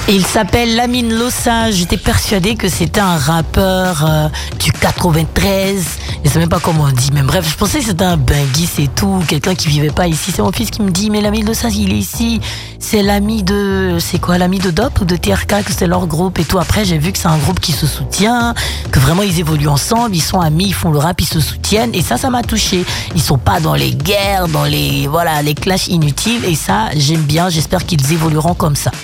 Il s'appelle Lamine Lossa. J'étais persuadée que c'était un rappeur du 93. Je sais même pas comment on dit. Mais bref, je pensais que c'était un Benguis et tout. Quelqu'un qui vivait pas ici. C'est mon fils qui me dit, mais Lamine Lossa, il est ici. C'est l'ami de... C'est quoi, l'ami de Dop ou de TRK, que c'est leur groupe et tout. Après, j'ai vu que c'est un groupe qui se soutient, que vraiment ils évoluent ensemble, ils sont amis, ils font le rap, ils se soutiennent. Et ça m'a touché. Ils sont pas dans les guerres, dans les clashs inutiles. Et ça, j'aime bien. J'espère qu'ils évolueront comme ça.